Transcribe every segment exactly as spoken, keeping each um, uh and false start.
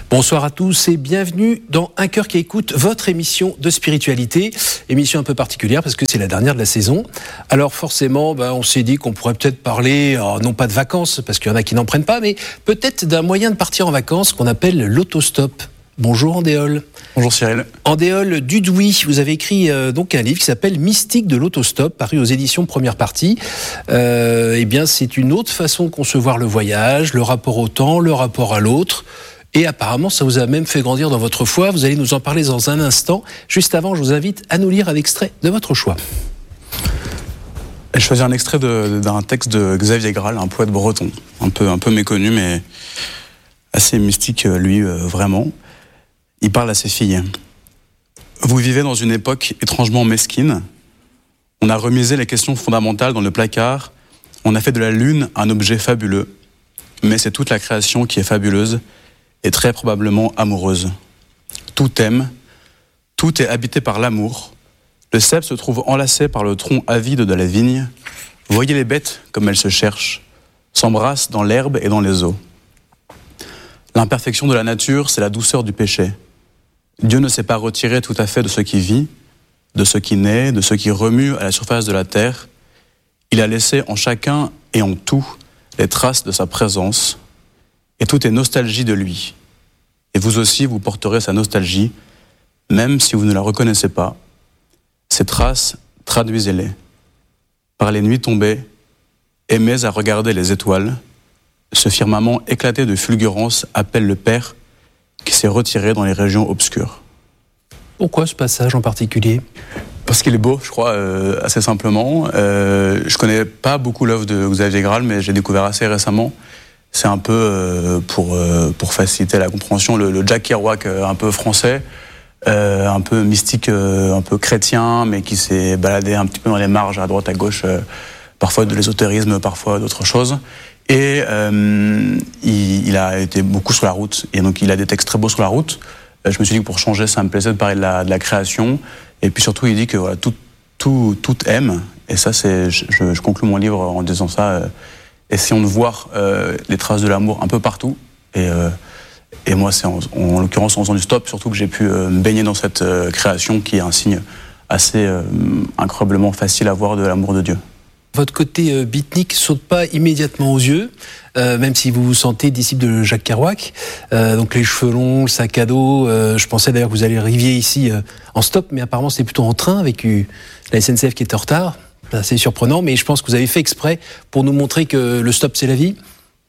Bonsoir à tous et bienvenue dans Un cœur qui écoute, votre émission de spiritualité. Émission un peu particulière parce que c'est la dernière de la saison. Alors forcément, ben, on s'est dit qu'on pourrait peut-être parler, alors, non pas de vacances, parce qu'il y en a qui n'en prennent pas, mais peut-être d'un moyen de partir en vacances qu'on appelle l'autostop. Bonjour Andéol. Bonjour Cyril. Andéol Dudouis, vous avez écrit euh, donc un livre qui s'appelle Mystique de l'autostop, paru aux éditions Première Partie. Euh, eh bien, c'est une autre façon de concevoir le voyage, le rapport au temps, le rapport à l'autre. Et apparemment, ça vous a même fait grandir dans votre foi. Vous allez nous en parler dans un instant. Juste avant, je vous invite à nous lire un extrait de votre choix. J'ai choisi un extrait de, d'un texte de Xavier Graal, un poète breton, un peu, un peu méconnu, mais assez mystique, lui, euh, vraiment. Il parle à ses filles. Vous vivez dans une époque étrangement mesquine. On a remisé les questions fondamentales dans le placard. On a fait de la lune un objet fabuleux. Mais c'est toute la création qui est fabuleuse et très probablement amoureuse. Tout aime, tout est habité par l'amour. Le cep se trouve enlacé par le tronc avide de la vigne. Voyez les bêtes comme elles se cherchent, s'embrassent dans l'herbe et dans les eaux. L'imperfection de la nature, c'est la douceur du péché. Dieu ne s'est pas retiré tout à fait de ce qui vit, de ce qui naît, de ce qui remue à la surface de la terre. Il a laissé en chacun et en tout les traces de sa présence, et tout est nostalgie de lui. Et vous aussi, vous porterez sa nostalgie, même si vous ne la reconnaissez pas. Ces traces, traduisez-les. Par les nuits tombées, aimez à regarder les étoiles. Ce firmament éclaté de fulgurance appelle le Père qui s'est retiré dans les régions obscures. Pourquoi ce passage en particulier ? Parce qu'il est beau, je crois, euh, assez simplement. Euh, je connais pas beaucoup l'œuvre de Xavier Graal, mais j'ai découvert assez récemment. C'est un peu, euh, pour, euh, pour faciliter la compréhension, le, le Jack Kerouac euh, un peu français, euh, un peu mystique, euh, un peu chrétien, mais qui s'est baladé un petit peu dans les marges, à droite, à gauche, euh, parfois de l'ésotérisme, parfois d'autres choses. Et euh, il, il a été beaucoup sur la route, et donc il a des textes très beaux sur la route. Euh, je me suis dit que pour changer, ça me plaisait de parler de la, de la création. Et puis surtout, il dit que voilà, tout, tout, tout aime. Et ça, c'est, je, je conclue mon livre en disant ça. Euh, essayons de voir euh, les traces de l'amour un peu partout. Et, euh, et moi, c'est en, en l'occurrence en faisant du stop, surtout que j'ai pu euh, me baigner dans cette euh, création qui est un signe assez euh, incroyablement facile à voir de l'amour de Dieu. Votre côté euh, beatnik saute pas immédiatement aux yeux, euh, même si vous vous sentez disciple de Jacques Kerouac. Euh, donc les cheveux longs, le sac à dos. Euh, je pensais d'ailleurs que vous alliez arriver ici euh, en stop, mais apparemment c'était plutôt en train avec euh, la S N C F qui était en retard. C'est assez surprenant, mais je pense que vous avez fait exprès pour nous montrer que le stop c'est la vie.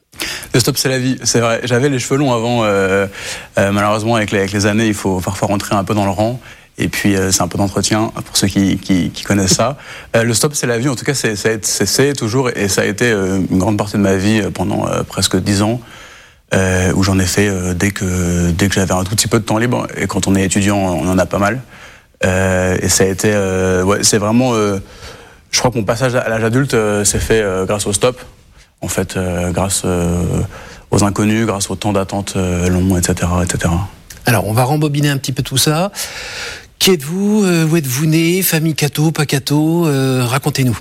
Le stop c'est la vie, c'est vrai. J'avais les cheveux longs avant. Euh, euh, malheureusement, avec les, avec les années, il faut parfois rentrer un peu dans le rang. Et puis, euh, c'est un peu d'entretien pour ceux qui, qui, qui connaissent ça. Euh, le stop, c'est la vie. En tout cas, c'est, c'est, c'est, c'est toujours, et ça a été euh, une grande partie de ma vie pendant euh, presque dix ans, euh, où j'en ai fait euh, dès que, dès que j'avais un tout petit peu de temps libre. Et quand on est étudiant, on en a pas mal. Euh, et ça a été, euh, ouais, c'est vraiment, euh, je crois que mon passage à l'âge adulte euh, s'est fait euh, grâce au stop. En fait, euh, grâce euh, aux inconnus, grâce au temps d'attente euh, long, et cetera, et cetera. Alors, on va rembobiner un petit peu tout ça. Qui êtes-vous ? euh, Où êtes-vous né ? Famille catho, pas catho ? euh, Racontez-nous.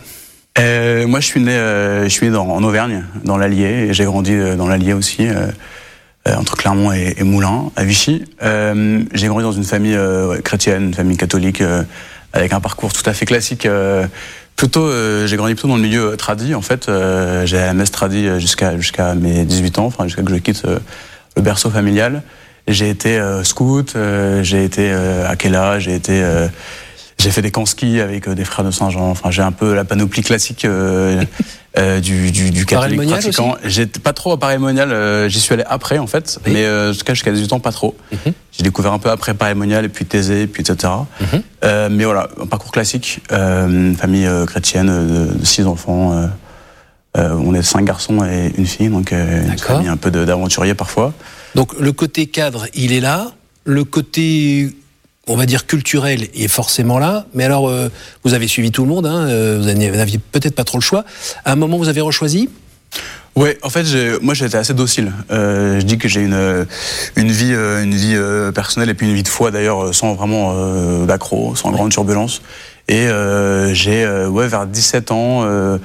Euh, moi, je suis né, euh, je suis né dans, en Auvergne, dans l'Allier, et j'ai grandi euh, dans l'Allier aussi, euh, euh, entre Clermont et, et Moulins, à Vichy. Euh, j'ai grandi dans une famille euh, ouais, chrétienne, une famille catholique, euh, avec un parcours tout à fait classique. Euh, plutôt, euh, j'ai grandi plutôt dans le milieu euh, tradi, en fait. Euh, j'ai à la messe tradi jusqu'à jusqu'à mes dix-huit ans, enfin jusqu'à que je quitte euh, le berceau familial. J'ai été euh, scout, euh, j'ai été euh, à Kela, j'ai été, euh, j'ai fait des camps ski avec euh, des frères de Saint-Jean. Enfin, j'ai un peu la panoplie classique euh, euh, du, du, du catholique pratiquant. J'étais pas trop à Paray-le-Monial, euh, j'y suis allé après en fait, oui. mais euh, en tout cas jusqu'à dix-huit ans pas trop. Mm-hmm. J'ai découvert un peu après Paray-le-Monial et puis Thésée, puis et cetera. Mm-hmm. Euh, mais voilà, un parcours classique, euh, une famille euh, chrétienne de, de six enfants. Euh, euh, on est cinq garçons et une fille, donc euh, une famille un peu de, d'aventuriers parfois. Donc le côté cadre, il est là. Le côté, on va dire, culturel est forcément là. Mais alors, euh, vous avez suivi tout le monde, hein, euh, vous n'aviez peut-être pas trop le choix. À un moment, vous avez rechoisi ? Oui, en fait, j'ai, moi j'étais assez docile. Euh, je dis que j'ai une, une vie, euh, une vie euh, personnelle et puis une vie de foi d'ailleurs, sans vraiment euh, d'accro, sans grande turbulence. Et euh, j'ai, euh, ouais, vers dix-sept ans, euh,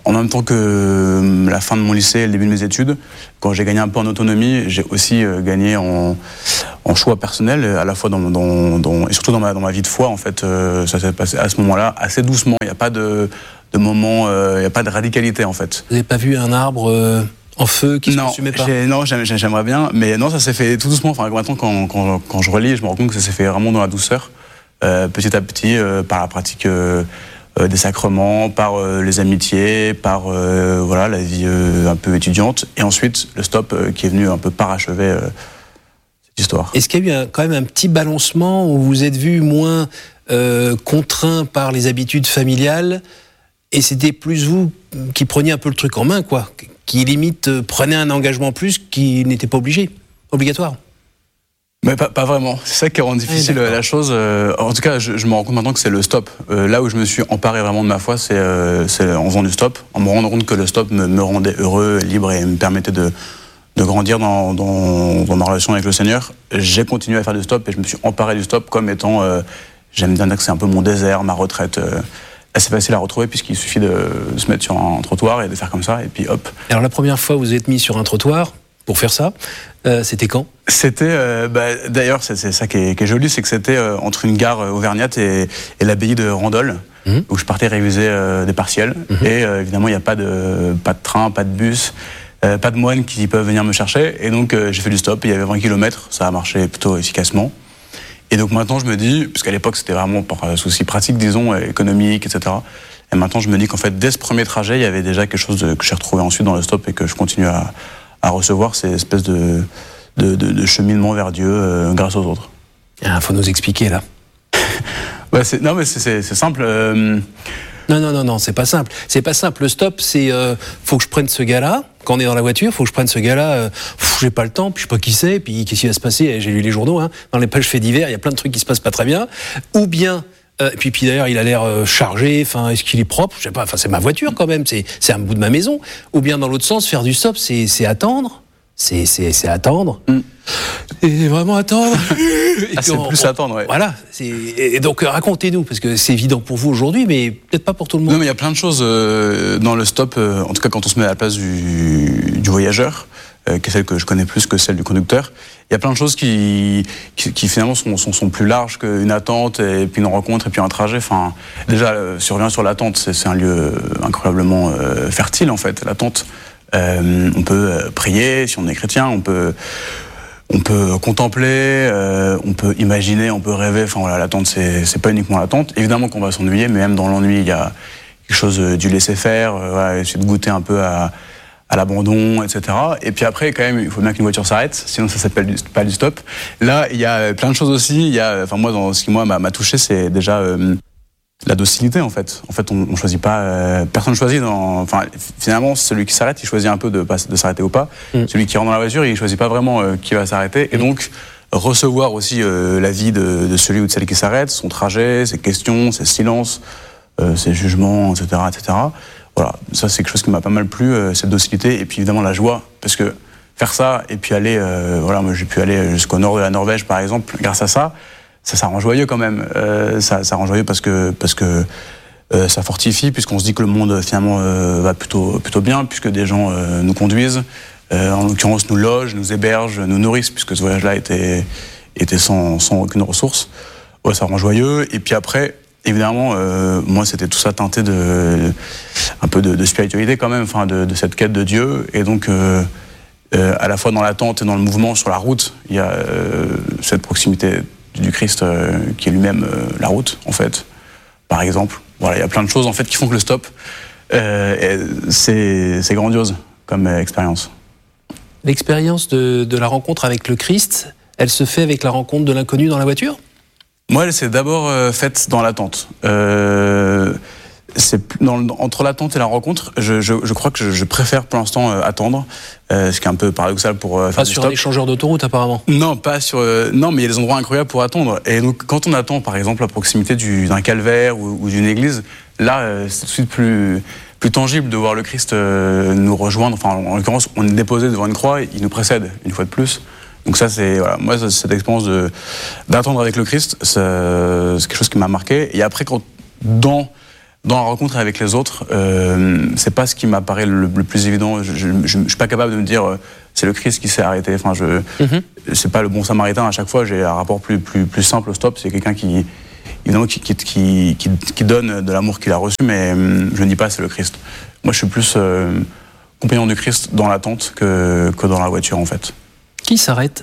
en même temps que la fin de mon lycée et le début de mes études, quand j'ai gagné un peu en autonomie, j'ai aussi euh, gagné en, en choix personnel, à la fois dans, dans, dans, et surtout dans ma, dans ma vie de foi. En fait, euh, ça s'est passé à ce moment-là assez doucement. Il n'y a pas de, de moment, euh, il n'y a pas de radicalité en fait. Vous n'avez pas vu un arbre euh, en feu qui ne se consumait pas? Non, j'aimerais bien, mais non, ça s'est fait tout doucement. Enfin, maintenant, quand, quand, quand je relis, je me rends compte que ça s'est fait vraiment dans la douceur, euh, petit à petit, euh, par la pratique euh, euh, des sacrements, par euh, les amitiés, par euh, voilà, la vie euh, un peu étudiante, et ensuite le stop euh, qui est venu un peu parachever euh, cette histoire. Est-ce qu'il y a eu un, quand même un petit balancement où vous vous êtes vu moins euh, contraint par les habitudes familiales, et c'était plus vous qui preniez un peu le truc en main, quoi, qui limite euh, prenait un engagement plus qui n'était pas obligé, obligatoire? Mais pas, pas vraiment. C'est ça qui rend difficile ah, la chose. Euh, en tout cas, je, je me rends compte maintenant que c'est le stop. Euh, là où je me suis emparé vraiment de ma foi, c'est, euh, c'est en faisant du stop, en me rendant compte que le stop me, me rendait heureux, libre et me permettait de, de grandir dans, dans, dans ma relation avec le Seigneur. J'ai continué à faire du stop et je me suis emparé du stop comme étant, euh, j'aime bien dire que c'est un peu mon désert, ma retraite. Euh, assez facile à retrouver puisqu'il suffit de se mettre sur un trottoir et de faire comme ça et puis hop. Alors la première fois où vous êtes mis sur un trottoir pour faire ça, euh, c'était quand? C'était, euh, bah, d'ailleurs c'est, c'est ça qui est, qui est joli, c'est que c'était euh, entre une gare euh, auvergnate et, et l'abbaye de Randol, mmh. où je partais réviser euh, des partiels mmh. et euh, évidemment il n'y a pas de, pas de train, pas de bus, euh, pas de moines qui peuvent venir me chercher et donc euh, j'ai fait du stop, il y avait vingt kilomètres, ça a marché plutôt efficacement. Et donc maintenant je me dis, puisqu'à l'époque c'était vraiment par souci pratique, disons, économique, et cetera. Et maintenant je me dis qu'en fait dès ce premier trajet, il y avait déjà quelque chose de, que j'ai retrouvé ensuite dans le stop et que je continue à, à recevoir, ces espèces de, de, de, de cheminement vers Dieu euh, grâce aux autres. Il ah, faut nous expliquer là. bah, c'est, non mais c'est, c'est, c'est simple. Euh... Non, non, non, non, c'est pas simple. C'est pas simple. Le stop, c'est euh, faut que je prenne ce gars-là. Quand on est dans la voiture, faut que je prenne ce gars-là. Euh, pff, j'ai pas le temps, puis je sais pas qui c'est, puis qu'est-ce qui va se passer. J'ai lu les journaux, hein, dans les pages faits divers, il y a plein de trucs qui se passent pas très bien. Ou bien, euh, puis, puis d'ailleurs, il a l'air euh, chargé. Enfin, est-ce qu'il est propre? Je sais pas. Enfin, c'est ma voiture quand même. C'est, c'est un bout de ma maison. Ou bien dans l'autre sens, faire du stop, c'est, c'est attendre. C'est, c'est, c'est attendre. Mm. Et vraiment attendre. Ah, c'est on, plus on, attendre, ouais. Voilà. C'est, et donc, racontez-nous, parce que c'est évident pour vous aujourd'hui, mais peut-être pas pour tout le monde. Non, mais il y a plein de choses euh, dans le stop, euh, en tout cas quand on se met à la place du, du voyageur, euh, qui est celle que je connais plus que celle du conducteur. Il y a plein de choses qui, qui, qui finalement sont, sont, sont plus larges qu'une attente, et puis une rencontre, et puis un trajet. Enfin, déjà, euh, si on revient sur l'attente, c'est, c'est un lieu incroyablement euh, fertile, en fait, l'attente. Euh, on peut euh, prier, si on est chrétien, on peut... On peut contempler, euh, on peut imaginer, on peut rêver. Enfin voilà, l'attente, c'est, c'est pas uniquement l'attente. Évidemment qu'on va s'ennuyer, mais même dans l'ennui, il y a quelque chose du laisser-faire, euh, voilà, essayer de goûter un peu à, à l'abandon, et cetera. Et puis après, quand même, il faut bien qu'une voiture s'arrête, sinon ça s'appelle du, pas du stop. Là, il y a plein de choses aussi. Il y a, enfin moi, dans ce qui moi m'a, m'a touché, c'est déjà euh, la docilité en fait. En fait, on, on choisit pas, euh, personne choisit. Dans, enfin, finalement, celui qui s'arrête, il choisit un peu de, de s'arrêter ou pas. Mm. Celui qui rentre dans la voiture, il choisit pas vraiment euh, qui va s'arrêter. Et donc, recevoir aussi euh, la vie de, de celui ou de celle qui s'arrête, son trajet, ses questions, ses silences, euh, ses jugements, et cetera, et cetera. Voilà, ça c'est quelque chose qui m'a pas mal plu, euh, cette docilité, et puis évidemment la joie, parce que faire ça et puis aller, euh, voilà, moi j'ai pu aller jusqu'au nord de la Norvège par exemple, grâce à ça. Ça, ça rend joyeux quand même. Euh, ça, ça rend joyeux parce que, parce que euh, ça fortifie, puisqu'on se dit que le monde finalement euh, va plutôt, plutôt bien, puisque des gens euh, nous conduisent, euh, en l'occurrence nous logent, nous hébergent, nous nourrissent, puisque ce voyage-là était, était sans, sans aucune ressource. Ouais, ça rend joyeux. Et puis après, évidemment, euh, moi c'était tout ça teinté de, un peu de, de spiritualité quand même, enfin de, de cette quête de Dieu. Et donc, euh, euh, à la fois dans l'attente et dans le mouvement sur la route, il y a euh, cette proximité du Christ euh, qui est lui-même euh, la route en fait, par exemple. Voilà, il y a plein de choses en fait qui font que le stop euh, c'est, c'est grandiose comme euh, expérience. L'expérience de, de la rencontre avec le Christ, elle se fait avec la rencontre de l'inconnu dans la voiture? Moi, elle s'est d'abord euh, faite dans l'attente. Euh, c'est dans, entre l'attente et la rencontre, je, je, je crois que je, je préfère pour l'instant euh, attendre, euh, ce qui est un peu paradoxal pour euh, faire pas du sur stop. Un échangeur d'autoroute apparemment. Non, pas sur. Euh, non, mais il y a des endroits incroyables pour attendre. Et donc, quand on attend, par exemple, à proximité du, d'un calvaire ou, ou d'une église, là, euh, c'est tout de suite plus plus tangible de voir le Christ euh, nous rejoindre. Enfin, en l'occurrence, on est déposé devant une croix, il nous précède une fois de plus. Donc ça, c'est voilà, moi, cette expérience de d'attendre avec le Christ, c'est, c'est quelque chose qui m'a marqué. Et après, quand dans dans la rencontre avec les autres, euh, c'est pas ce qui m'apparaît le, le plus évident. Je, je, je, je suis pas capable de me dire euh, c'est le Christ qui s'est arrêté. Enfin, je, mm-hmm. c'est pas le bon Samaritain. À chaque fois, j'ai un rapport plus plus plus simple au stop. C'est quelqu'un qui évidemment qui qui, qui qui qui donne de l'amour qu'il a reçu, mais euh, je ne dis pas c'est le Christ. Moi, je suis plus euh, compagnon du Christ dans l'attente que que dans la voiture en fait. Qui s'arrête?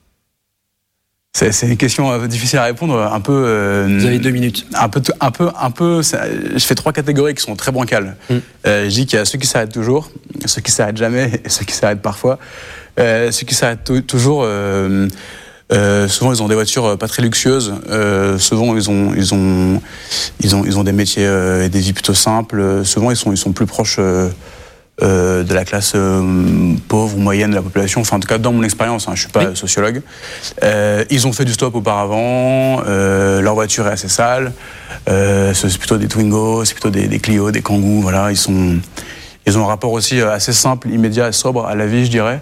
C'est, c'est une question euh, difficile à répondre, un peu. Euh, Vous avez deux minutes. Un peu, un peu, un peu. Je fais trois catégories qui sont très bancales. Mm. Euh, je dis qu'il y a ceux qui s'arrêtent toujours, ceux qui s'arrêtent jamais, et ceux qui s'arrêtent parfois. Euh, ceux qui s'arrêtent t- toujours, euh, euh, souvent ils ont des voitures pas très luxueuses. Euh, souvent ils ont, ils ont, ils ont, ils ont des métiers euh, et des vies plutôt simples. Souvent ils sont, ils sont plus proches. Euh, Euh, de la classe euh, pauvre ou moyenne de la population, enfin en tout cas dans mon expérience, hein, je suis pas oui. sociologue. Euh, ils ont fait du stop auparavant, euh, leur voiture est assez sale, euh, c'est plutôt des Twingo, c'est plutôt des, des Clio, des Kangoo, voilà, ils sont, ils ont un rapport aussi assez simple, immédiat et sobre à la vie, je dirais.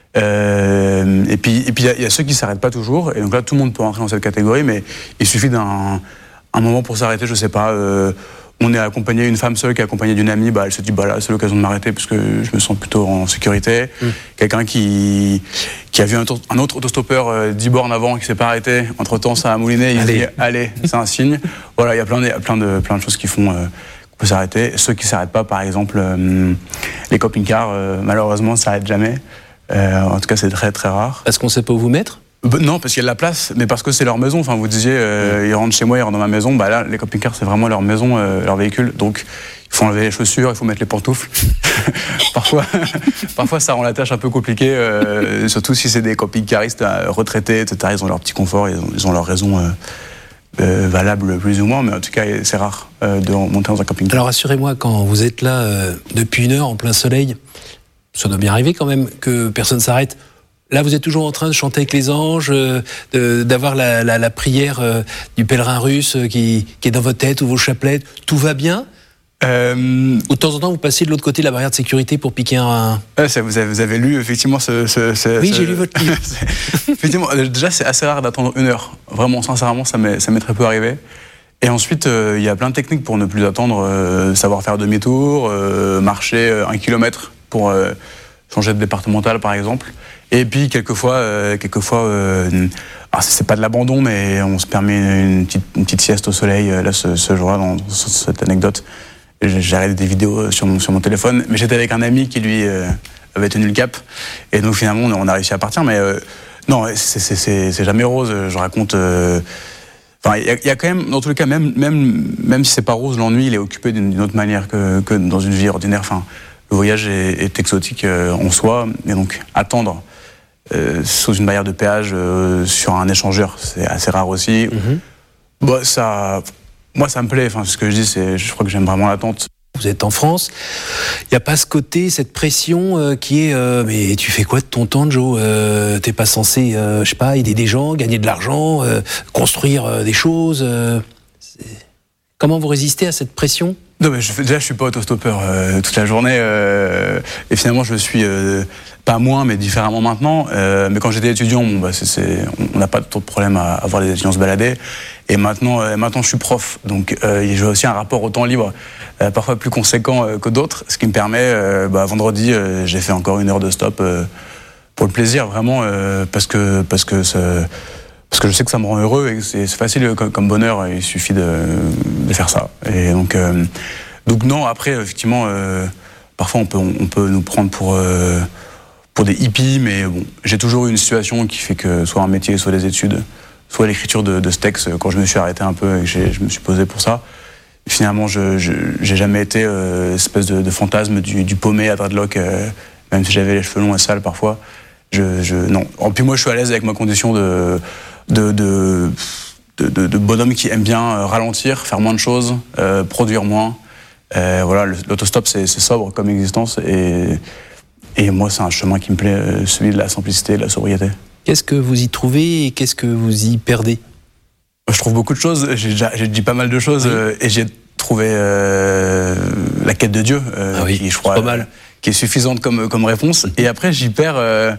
Euh, et puis et puis il y, y a ceux qui s'arrêtent pas toujours, et donc là tout le monde peut rentrer dans cette catégorie, mais il suffit d'un un moment pour s'arrêter, je sais pas. Euh, On est accompagné, une femme seule qui est accompagnée d'une amie, bah, elle se dit bah là c'est l'occasion de m'arrêter parce que je me sens plutôt en sécurité. Mmh. Quelqu'un qui, qui a vu un, un autre autostoppeur euh, dix bornes avant qui s'est pas arrêté, entre temps ça a mouliné, il allez. dit allez, c'est un signe. Voilà, il y a plein de, plein de, plein de choses qui font euh, qu'on peut s'arrêter. Ceux qui s'arrêtent pas, par exemple, euh, les camping-cars, euh, malheureusement, s'arrêtent jamais. Euh, en tout cas, c'est très très rare. Parce qu'on sait pas où vous mettre? Non, parce qu'il y a de la place, mais parce que c'est leur maison. Enfin, vous disiez, euh, ils rentrent chez moi, ils rentrent dans ma maison. Bah là, les camping-cars, c'est vraiment leur maison, euh, leur véhicule. Donc, il faut enlever les chaussures, il faut mettre les pantoufles. parfois, parfois, ça rend la tâche un peu compliquée, euh, surtout si c'est des camping-caristes euh, retraités, et cetera. Ils ont leur petit confort, ils ont, ils ont leur raison euh, euh, valable plus ou moins, mais en tout cas, c'est rare euh, de monter dans un camping-car. Alors, rassurez-moi, quand vous êtes là euh, depuis une heure en plein soleil, ça doit bien arriver quand même que personne s'arrête. Là, vous êtes toujours en train de chanter avec les anges, euh, de, d'avoir la, la, la prière euh, du pèlerin russe euh, qui, qui est dans votre tête ou vos chapelettes. Tout va bien euh... Ou de temps en temps, vous passez de l'autre côté de la barrière de sécurité pour piquer un... Ouais, ça, vous, avez, vous avez lu effectivement ce... ce, ce oui, ce... j'ai lu votre livre. Effectivement, déjà, c'est assez rare d'attendre une heure. Vraiment, sincèrement, ça m'est, ça m'est très peu arrivé. Et ensuite, il euh, y a plein de techniques pour ne plus attendre. Euh, savoir faire demi-tour, euh, marcher euh, un kilomètre pour euh, changer de départemental, par exemple. Et puis quelquefois, euh, quelquefois, euh, alors c'est pas de l'abandon, mais on se permet une petite, une petite sieste au soleil. Là, ce, ce jour-là, dans cette anecdote, j'ai regardé des vidéos sur mon, sur mon téléphone, mais j'étais avec un ami qui lui euh, avait tenu le cap, et donc finalement, on a réussi à partir. Mais euh, non, c'est, c'est, c'est, c'est jamais rose. Je raconte. Euh, Enfin, il y, y a quand même, dans tous les cas, même, même, même si c'est pas rose, l'ennui, il est occupé d'une, d'une autre manière que, que dans une vie ordinaire. Enfin, le voyage est, est exotique euh, en soi, et donc attendre. Euh, sous une barrière de péage euh, sur un échangeur, c'est assez rare aussi. Mm-hmm. Bon, ça, moi, ça me plaît. Enfin, ce que je dis, c'est, je crois que j'aime vraiment l'attente. Vous êtes en France, il n'y a pas ce côté, cette pression euh, qui est euh, mais tu fais quoi de ton temps, Joe euh, T'es pas censé, euh, je sais pas, aider des gens, gagner de l'argent, euh, construire euh, des choses euh, Comment vous résistez à cette pression? Non, mais je, déjà, je suis pas autostoppeur euh, toute la journée, euh, et finalement, je le suis euh, pas moins, mais différemment maintenant. Euh, mais quand j'étais étudiant, bon, bah, c'est, c'est, on n'a pas trop de problème à, à voir les étudiants se balader. Et maintenant, euh, maintenant, je suis prof, donc euh, j'ai aussi un rapport au temps libre, euh, parfois plus conséquent euh, que d'autres, ce qui me permet, euh, bah, vendredi, euh, j'ai fait encore une heure de stop euh, pour le plaisir, vraiment, euh, parce que parce que ça, parce que je sais que ça me rend heureux et que c'est, c'est facile comme, comme bonheur, il suffit de, de faire ça. Et donc, euh, donc non, après, effectivement, euh, parfois on peut, on peut nous prendre pour, euh, pour des hippies, mais bon, j'ai toujours eu une situation qui fait que soit un métier, soit des études, soit l'écriture de, de ce texte, quand je me suis arrêté un peu et que j'ai, je me suis posé pour ça, finalement, je, je, j'ai jamais été euh, espèce de, de fantasme du, du paumé à dreadlock, euh, même si j'avais les cheveux longs et sales parfois. Je, je, non. En plus, moi, je suis à l'aise avec ma condition de... De, de, de, de, de bonhomme qui aime bien ralentir, faire moins de choses, euh, produire moins. Euh, voilà, l'autostop, c'est, c'est sobre comme existence. Et, et moi, c'est un chemin qui me plaît, celui de la simplicité, de la sobriété. Qu'est-ce que vous y trouvez et qu'est-ce que vous y perdez? Je trouve beaucoup de choses. J'ai, déjà, j'ai dit pas mal de choses. Oui. euh, et j'ai trouvé euh, la quête de Dieu, euh, ah oui, qui, je crois, pas mal. qui est suffisante comme, comme réponse. Et après, j'y perds... Euh,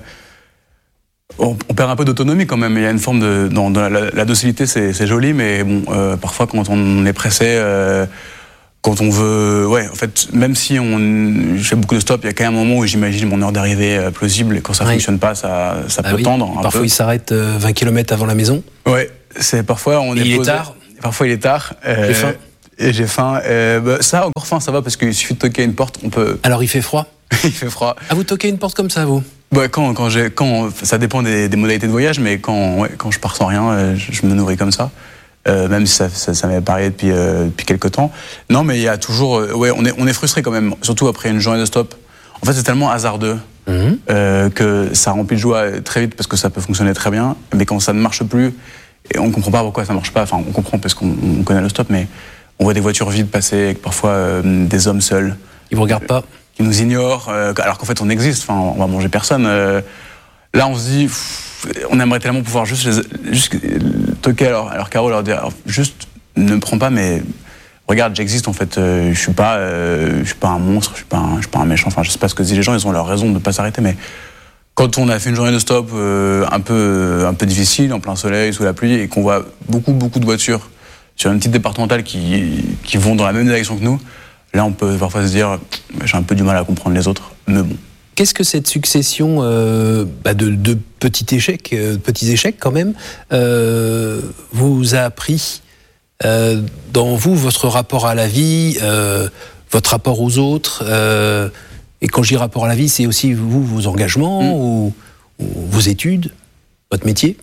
On, on perd un peu d'autonomie quand même. Il y a une forme de, dans, dans la, la docilité, c'est, c'est joli, mais bon, euh, parfois quand on est pressé, euh, quand on veut, ouais, en fait, même si on, je fais beaucoup de stops, il y a quand même un moment où j'imagine mon heure d'arrivée euh, plausible, et quand ça ne oui. fonctionne pas, ça, ça ah peut oui. tendre. Un parfois, peu. il s'arrête euh, vingt kilomètres avant la maison. Ouais, c'est parfois on et est il posé, est tard. Parfois il est tard. Euh, j'ai faim. Et j'ai faim. Euh, bah, ça, encore faim, ça va parce qu'il suffit de toquer à une porte, on peut. Alors il fait froid. Il fait froid. Ah, vous toquez une porte comme ça, vous? Ouais, quand, quand j'ai, quand, ça dépend des, des modalités de voyage, mais quand, ouais, quand je pars sans rien, euh, je, je me nourris comme ça. Euh, même si ça, ça, ça m'est pareil depuis, euh, depuis quelques temps. Non, mais il y a toujours... Euh, ouais, on est, on est frustré quand même, surtout après une journée de stop. En fait, c'est tellement hasardeux mmh. euh, que ça remplit de joie très vite parce que ça peut fonctionner très bien. Mais quand ça ne marche plus, et on ne comprend pas pourquoi ça ne marche pas, enfin, on comprend parce qu'on on connaît le stop, mais on voit des voitures vides passer avec parfois euh, des hommes seuls. Ils ne vous regardent pas. Qui nous ignorent, euh, alors qu'en fait, on existe. Enfin, on va manger personne. Euh, là, on se dit... Pff, on aimerait tellement pouvoir juste, les, juste toquer à leur, à leur carreau, leur dire alors, juste ne me prends pas, mais regarde, j'existe en fait. Euh, je suis pas, euh, je suis pas un monstre, je suis pas, un, je suis pas un méchant. Enfin, je sais pas ce que disent les gens, ils ont leur raison de ne pas s'arrêter, mais quand on a fait une journée de stop euh, un peu, un peu difficile, en plein soleil, sous la pluie, et qu'on voit beaucoup, beaucoup de voitures sur une petite départementale qui, qui vont dans la même direction que nous, là, on peut parfois se dire j'ai un peu du mal à comprendre les autres, mais bon. Qu'est-ce que cette succession euh, bah de, de petits échecs, euh, petits échecs quand même, euh, vous a appris euh, dans vous, votre rapport à la vie, euh, votre rapport aux autres euh, et quand je dis rapport à la vie, c'est aussi vous, vos engagements mmh. ou, ou vos études, votre métier?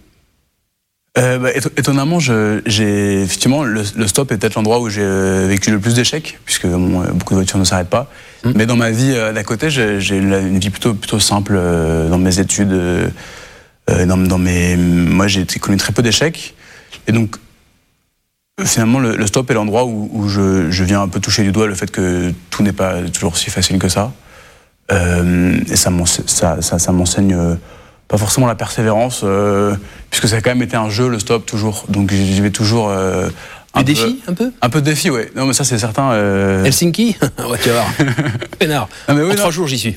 Euh, bah, étonnamment, je, j'ai effectivement le, le stop est peut-être l'endroit où j'ai vécu le plus d'échecs, puisque bon, beaucoup de voitures ne s'arrêtent pas. Mmh. Mais dans ma vie euh, d'à côté, j'ai, j'ai une vie plutôt plutôt simple euh, dans mes études. Euh, dans, dans mes, moi, j'ai connu très peu d'échecs, et donc finalement, le, le stop est l'endroit où, où je, je viens un peu toucher du doigt le fait que tout n'est pas toujours si facile que ça. Euh, et ça, ça, ça, ça m'enseigne. Euh, Pas forcément la persévérance, euh, puisque ça a quand même été un jeu, le stop, toujours. Donc j'y vais toujours... Euh, un Des défis, un peu Un peu de défi, ouais. Non, mais ça, c'est certain. Euh... Helsinki ouais, tu vas voir. Pénard. Non, mais oui, en non. trois jours, j'y suis.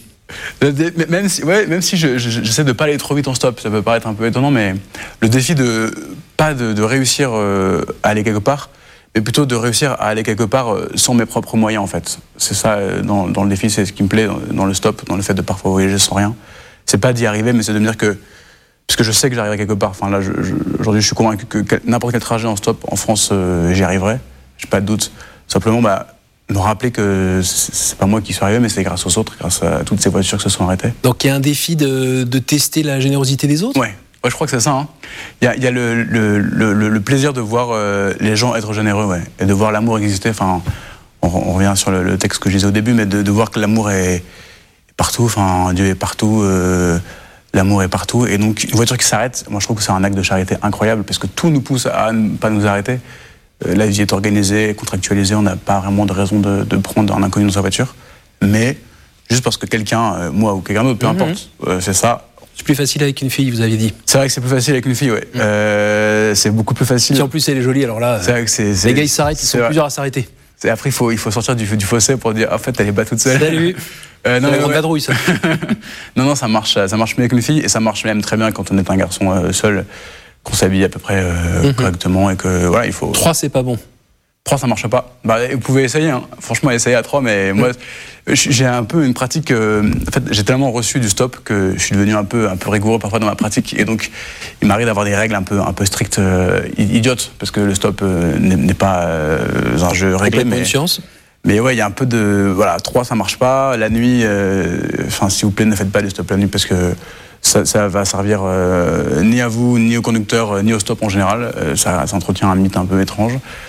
Même si, ouais, même si je, je, j'essaie de pas aller trop vite en stop, ça peut paraître un peu étonnant, mais le défi de... Pas de, de réussir euh, à aller quelque part, mais plutôt de réussir à aller quelque part euh, sans mes propres moyens, en fait. C'est ça, euh, dans, dans le défi, c'est ce qui me plaît, dans, dans le stop, dans le fait de parfois voyager sans rien. C'est pas d'y arriver, mais c'est de me dire que, puisque je sais que j'arriverai quelque part. Enfin là, je, je, aujourd'hui, je suis convaincu que n'importe quel trajet en stop en France, euh, j'y arriverai. J'ai pas de doute. Simplement, bah, me rappeler que c'est pas moi qui suis arrivé, mais c'est grâce aux autres, grâce à toutes ces voitures qui se sont arrêtées. Donc il y a un défi de, de tester la générosité des autres. Ouais. Ouais, je crois que c'est ça. Hein. Il y a, il y a le, le, le, le plaisir de voir euh, les gens être généreux, ouais, et de voir l'amour exister. Enfin, on, on revient sur le, le texte que je disais au début, mais de, de voir que l'amour est partout, enfin Dieu est partout, euh, l'amour est partout, et donc une voiture qui s'arrête, moi je trouve que c'est un acte de charité incroyable, parce que tout nous pousse à ne pas nous arrêter. Euh, la vie est organisée, contractualisée, on n'a pas vraiment de raison de, de prendre un inconnu dans sa voiture, mais juste parce que quelqu'un, euh, moi ou quelqu'un d'autre, peu mm-hmm. importe, euh, c'est ça. C'est plus facile avec une fille, vous aviez dit. C'est vrai que c'est plus facile avec une fille, ouais. Mm. Euh, c'est beaucoup plus facile. Si en plus elle est jolie, alors là, c'est vrai que c'est, c'est, les gars ils s'arrêtent, ils sont vrai. plusieurs à s'arrêter. Et après, il faut, il faut sortir du, du fossé pour dire, en fait, elle est pas toute seule. Salut. Euh, non, c'est la grande vadrouille, ça. non, non, ça marche, ça marche mieux avec une fille, et ça marche même très bien quand on est un garçon euh, seul, qu'on s'habille à peu près euh, mm-hmm. correctement, et que voilà, il faut. Trois, c'est pas bon. Trois, ça marche pas. Bah, vous pouvez essayer, hein. Franchement, essayer à trois, mais moi, mm. j'ai un peu une pratique. Euh, en fait, j'ai tellement reçu du stop que je suis devenu un peu, un peu rigoureux parfois dans ma pratique, et donc il m'arrive d'avoir des règles un peu, un peu strictes, euh, idiotes, parce que le stop euh, n'est, n'est pas euh, un jeu réglé, mais. Une science. Mais ouais, il y a un peu de voilà, trois, ça marche pas. La nuit, enfin, euh, s'il vous plaît, ne faites pas de stop la nuit parce que ça, ça va servir euh, ni à vous, ni au conducteur, ni au stop en général. Euh, ça, ça entretient un mythe un peu étrange.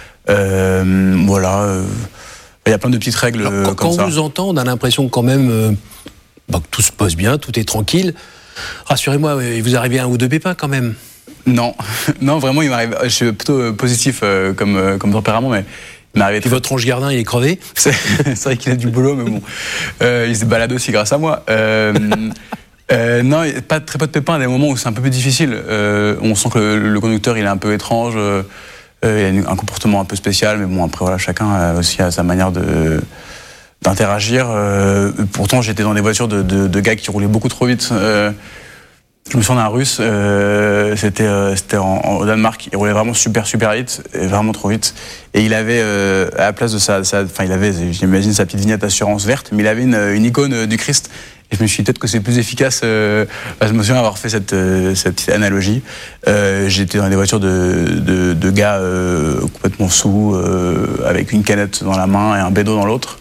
Euh, voilà, il euh, y a plein de petites règles. Alors, quand, comme quand ça. on vous entend, on a l'impression quand même euh, bah, que tout se passe bien, tout est tranquille. Rassurez-moi, il vous arrive un ou deux pépins quand même. Non, non, vraiment, il m'arrive. Je suis plutôt positif euh, comme, euh, comme tempérament, mais. Et très... votre ange gardien, il est crevé. C'est, c'est vrai qu'il a du boulot, mais bon. Euh, il se balade aussi grâce à moi. Euh, euh, non, pas, très peu de pépins, à des moments où c'est un peu plus difficile. Euh, on sent que le, le conducteur, il est un peu étrange. Euh, il a un comportement un peu spécial, mais bon, après, voilà, chacun a aussi a sa manière de, d'interagir. Euh, pourtant, j'étais dans des voitures de, de, de gars qui roulaient beaucoup trop vite. Euh, Je me souviens d'un Russe, euh, c'était euh, c'était en, en, au Danemark. Il roulait vraiment super super vite, et vraiment trop vite. Et il avait euh, à la place de sa, sa enfin il avait, j'imagine, sa petite vignette assurance verte, mais il avait une, une icône du Christ. Et je me suis dit peut-être que c'est plus efficace. Euh, je me souviens avoir fait cette euh, cette petite analogie. Euh, j'étais dans des voitures de de, de gars euh, complètement sous, euh, avec une canette dans la main et un bédo dans l'autre.